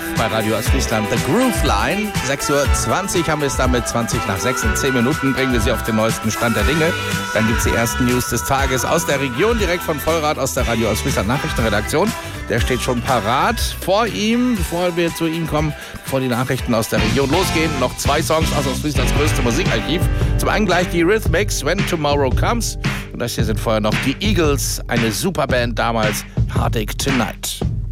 bei Radio Ostfriesland. The Groove Line. 6.20 Uhr haben wir es damit, 20 nach 6. In 10 Minuten bringen wir Sie auf den neuesten Stand der Dinge. Dann gibt es die ersten News des Tages aus der Region, direkt von Vollrath aus der Radio Ostfriesland Nachrichtenredaktion. Der steht schon parat. Vor ihm, bevor wir zu ihm kommen, bevor die Nachrichten aus der Region losgehen, noch 2 Songs aus Ostfrieslands größte Musikarchiv. Zum einen gleich die Rhythmics, When Tomorrow Comes. Und das hier sind vorher noch die Eagles, eine Superband damals, Heartache Tonight.